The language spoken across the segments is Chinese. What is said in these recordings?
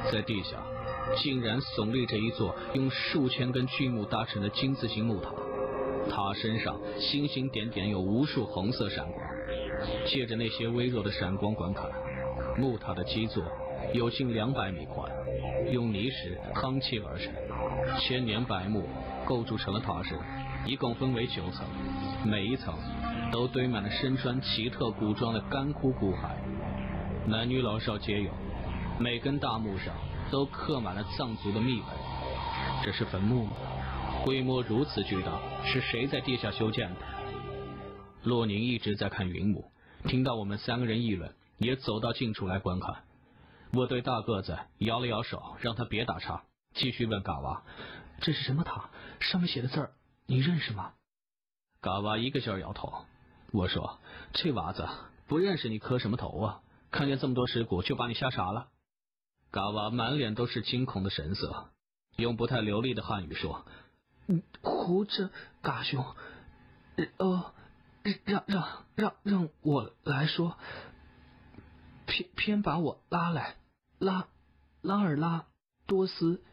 在地下竟然耸立着一座用数千根巨木搭成的金字形木塔，塔身上星星点点有无数红色闪光，借着那些微弱的闪光观看，木塔的基座有近200米宽，用泥石夯砌而成，千年柏木构筑成了塔身，一共分为9层，每一层都堆满了身穿奇特古装的干枯骨骸，男女老少皆有，每根大木上都刻满了藏族的密文。这是坟墓吗？规模如此巨大，是谁在地下修建的？洛宁一直在看云母，听到我们3个人议论，也走到近处来观看。我对大个子摇了摇手，让他别打岔，继续问嘎娃：这是什么塔？上面写的字儿你认识吗？嘎娃一个劲儿摇头。我说：这娃子不认识你磕什么头啊？看见这么多尸骨就把你吓傻了？嘎娃满脸都是惊恐的神色，用不太流利的汉语说：胡着嘎兄，让我来说，偏把我拉来，拉尔拉多斯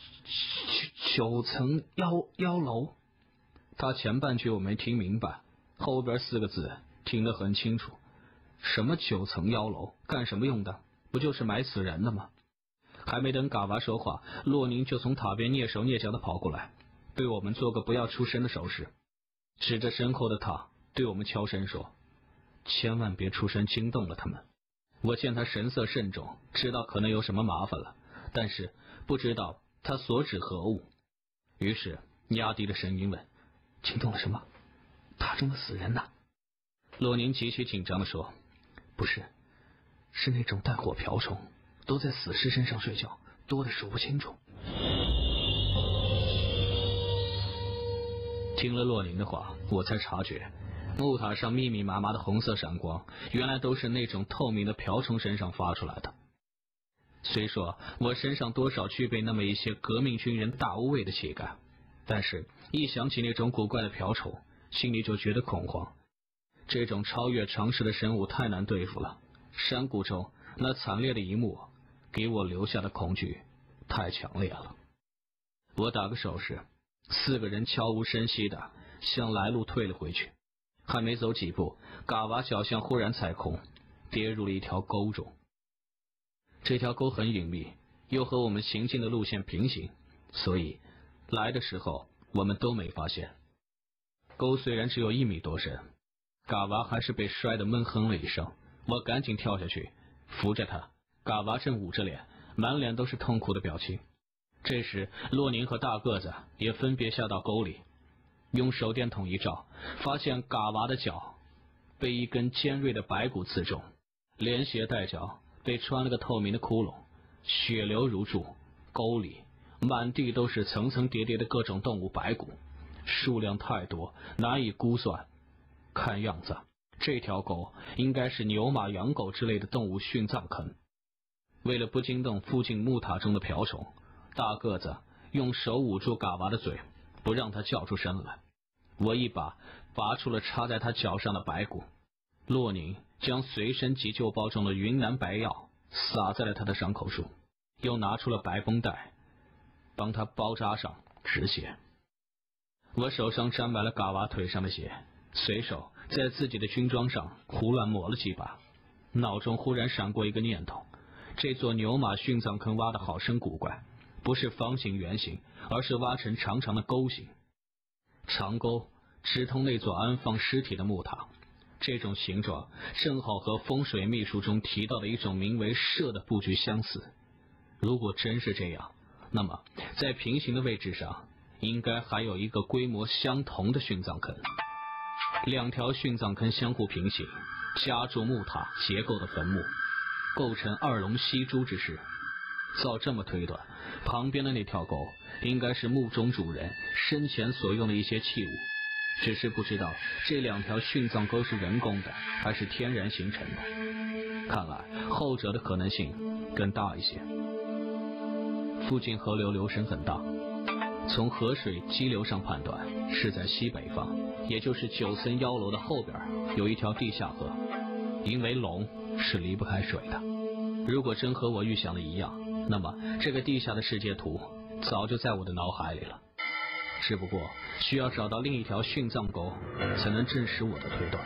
9层妖楼。他前半句我没听明白，后边4个字听得很清楚。什么9层妖楼，干什么用的？不就是埋死人的吗？还没等嘎娃说话，洛宁就从塔边蹑手蹑脚的跑过来，对我们做个不要出声的手势，指着身后的塔对我们悄声说：千万别出声惊动了他们。我见他神色慎重，知道可能有什么麻烦了，但是不知道他所指何物，于是压低了声音问：惊动了什么？塔中的死人呢？洛宁极其紧张地说：不是，是那种带火瓢虫，都在死尸身上睡觉，多的数不清楚。听了洛宁的话，我才察觉木塔上密密麻麻的红色闪光，原来都是那种透明的瓢虫身上发出来的。虽说我身上多少具备那么一些革命军人大无畏的气概，但是一想起那种古怪的瓢虫，心里就觉得恐慌。这种超越常识的生物太难对付了，山谷中那惨烈的一幕给我留下的恐惧太强烈了。我打个手势，4个人悄无声息的向来路退了回去。还没走几步，嘎娃脚下忽然踩空，跌入了一条沟中。这条沟很隐秘，又和我们行进的路线平行，所以来的时候我们都没发现。沟虽然只有1米多深，嘎娃还是被摔得闷哼了一声。我赶紧跳下去扶着他，嘎娃正捂着脸，满脸都是痛苦的表情。这时洛宁和大个子也分别下到沟里，用手电筒一照，发现嘎娃的脚被一根尖锐的白骨刺中，连鞋带脚被穿了个透明的窟窿，血流如注，沟里满地都是层层叠叠的各种动物白骨，数量太多难以估算。看样子这条沟应该是牛马羊狗之类的动物殉葬坑。为了不惊动附近木塔中的瓢虫，大个子用手捂住嘎娃的嘴，不让他叫出声来。我一把拔出了插在他脚上的白骨，洛宁将随身急救包中的云南白药撒在了他的伤口处，又拿出了白绷带帮他包扎上止血。我手上沾满了嘎娃腿上的血，随手在自己的军装上胡乱抹了几把，脑中忽然闪过一个念头，这座牛马殉葬坑挖得好生古怪，不是方形圆形，而是挖成长长的沟形。长沟直通那座安放尸体的木塔，这种形状正好和风水秘术中提到的一种名为社的布局相似。如果真是这样，那么在平行的位置上应该还有一个规模相同的殉葬坑。2条殉葬坑相互平行，夹住木塔结构的坟墓，构成2龙吸珠之势。照这么推断，旁边的那条沟应该是墓中主人生前所用的一些器物，只是不知道这2条殉葬沟是人工的还是天然形成的。看来后者的可能性更大一些。附近河流流声很大，从河水激流上判断是在西北方，也就是9层妖楼的后边有一条地下河，因为龙是离不开水的。如果真和我预想的一样， 那么这个地下的世界图早就在我的脑海里了，只不过需要找到另一条殉葬沟才能证实我的推断。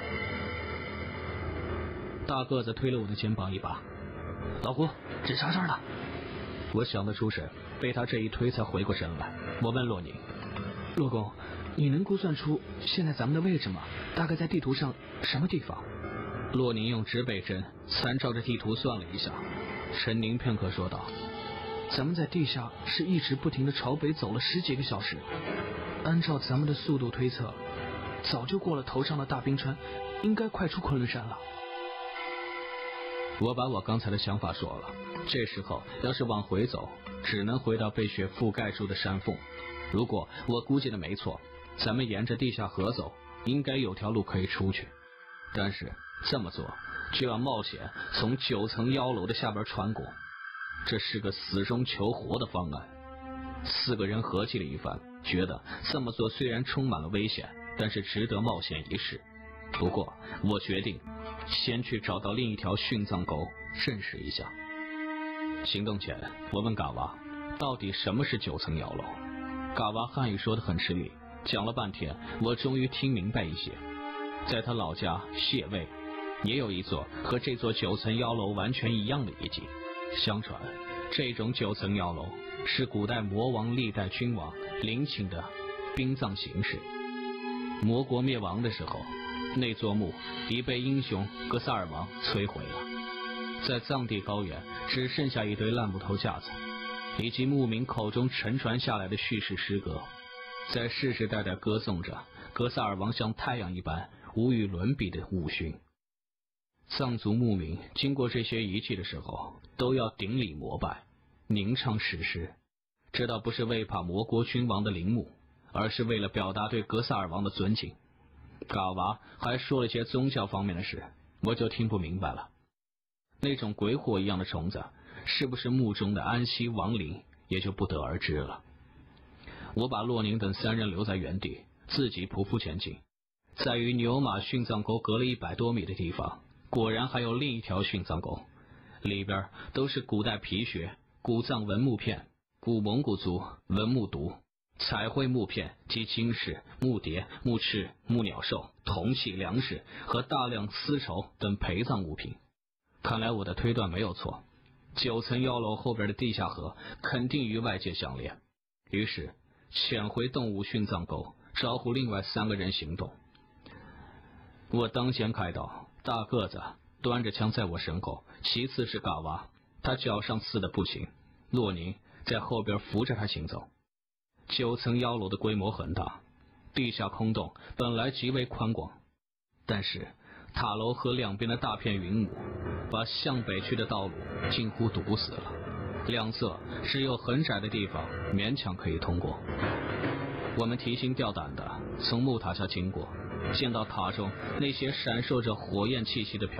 大个子推了我的肩膀一把，老胡，这啥事儿了？我想得出神，被他这一推才回过神来。我问洛宁，洛公，你能估算出现在咱们的位置吗？大概在地图上什么地方？洛宁用指北针参照着地图算了一下，沉凝片刻说道，咱们在地下是一直不停地朝北走了10几个小时，按照咱们的速度推测，早就过了头上的大冰川，应该快出昆仑山了。我把我刚才的想法说了，这时候要是往回走，只能回到被雪覆盖住的山缝。如果我估计的没错，咱们沿着地下河走，应该有条路可以出去。但是这么做就要冒险从9层妖楼的下边穿过，这是个死中求活的方案。4个人合计了一番，觉得这么做虽然充满了危险，但是值得冒险一试。不过我决定先去找到另一条殉葬沟认识一下。行动前我问嘎娃，到底什么是9层妖楼？嘎娃汉语说得很吃力，讲了半天我终于听明白一些。在他老家谢魏也有一座和这座9层妖楼完全一样的遗迹，相传这种9层妖楼是古代魔王历代君王陵寝的殡葬形式。魔国灭亡的时候，那座墓已被英雄格萨尔王摧毁了，在藏地高原只剩下一堆烂木头架子，以及牧民口中沉传下来的叙事诗歌，在世世代代歌颂着格萨尔王像太阳一般无与伦比的武勋。藏族牧民经过这些遗迹的时候，都要顶礼膜拜，吟唱史诗，这倒不是为怕魔国君王的陵墓，而是为了表达对格萨尔王的尊敬。嘎娃还说了些宗教方面的事，我就听不明白了。那种鬼火一样的虫子是不是墓中的安息亡灵，也就不得而知了。我把洛宁等3人留在原地，自己匍匐前进。在与牛马殉葬沟隔了100多米的地方，果然还有另一条殉葬沟，里边都是古代皮靴、古藏文木片、古蒙古族文木牍、彩绘木片及金饰、木碟、木翅、木鸟兽、铜器、粮食和大量丝绸等陪葬物品。看来我的推断没有错，9层妖楼后边的地下河肯定与外界相连。于是潜回动物殉葬沟，招呼另外3个人行动。我当先开刀，大个子端着枪在我身后，其次是嘎娃，他脚上刺的不轻，洛宁在后边扶着他行走。9层妖楼的规模很大，地下空洞本来极为宽广，但是塔楼和两边的大片云雾把向北去的道路近乎堵死了，两侧只有很窄的地方勉强可以通过。我们提心吊胆的从木塔下经过，见到塔中那些闪烁着火焰气息的